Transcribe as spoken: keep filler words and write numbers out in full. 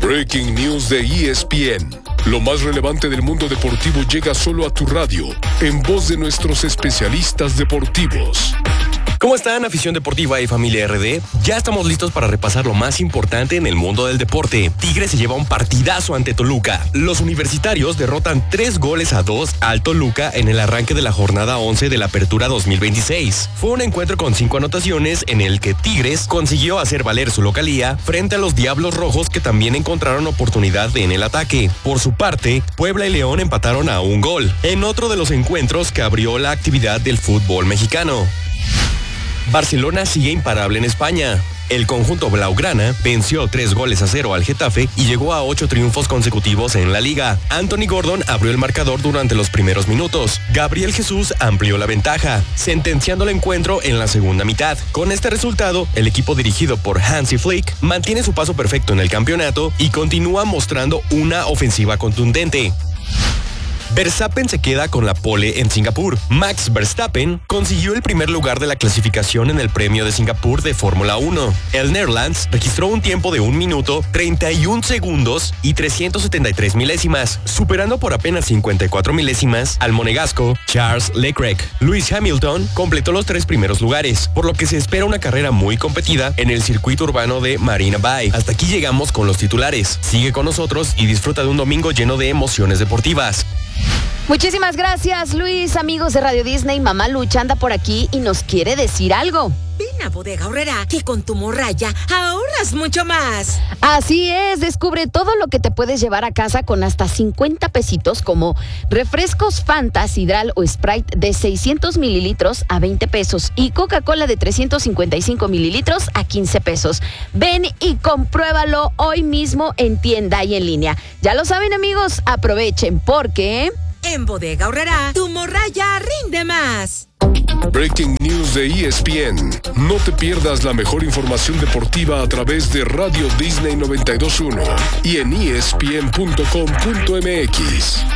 Breaking News de E S P N. Lo más relevante del mundo deportivo llega solo a tu radio, en voz de nuestros especialistas deportivos. ¿Cómo están, afición deportiva y familia R D? Ya estamos listos para repasar lo más importante en el mundo del deporte. Tigres se lleva un partidazo ante Toluca. Los universitarios derrotan tres goles a dos al Toluca en el arranque de la jornada once de la Apertura dos mil veintiséis. Fue un encuentro con cinco anotaciones en el que Tigres consiguió hacer valer su localía frente a los Diablos Rojos, que también encontraron oportunidad en el ataque. Por su parte, Puebla y León empataron a un gol, en otro de los encuentros que abrió la actividad del fútbol mexicano. Barcelona sigue imparable en España. El conjunto blaugrana venció tres goles a cero al Getafe y llegó a ocho triunfos consecutivos en la liga. Anthony Gordon abrió el marcador durante los primeros minutos. Gabriel Jesús amplió la ventaja, sentenciando el encuentro en la segunda mitad. Con este resultado, el equipo dirigido por Hansi Flick mantiene su paso perfecto en el campeonato y continúa mostrando una ofensiva contundente. Verstappen se queda con la pole en Singapur. Max Verstappen consiguió el primer lugar de la clasificación en el Premio de Singapur de Fórmula uno. El Netherlands registró un tiempo de un minuto, treinta y un segundos y trescientos setenta y tres milésimas, superando por apenas cincuenta y cuatro milésimas al monegasco Charles Leclerc. Lewis Hamilton completó los tres primeros lugares, por lo que se espera una carrera muy competida en el circuito urbano de Marina Bay. Hasta aquí llegamos con los titulares. Sigue con nosotros y disfruta de un domingo lleno de emociones deportivas. Muchísimas gracias, Luis. Amigos de Radio Disney, Mamá Lucha anda por aquí y nos quiere decir algo. Ven a Bodega Aurrera, que con tu morraya ahorras mucho más. Así es, descubre todo lo que te puedes llevar a casa con hasta cincuenta pesitos, como refrescos Fanta, Sidral o Sprite de seiscientos mililitros a veinte pesos y Coca-Cola de trescientos cincuenta y cinco mililitros a quince pesos. Ven y compruébalo hoy mismo en tienda y en línea. Ya lo saben, amigos, aprovechen porque... En Bodega Aurrera, tu morraya rinde más. Breaking News de E S P N. No te pierdas la mejor información deportiva a través de Radio Disney noventa y dos punto uno y en E S P N punto com punto M X.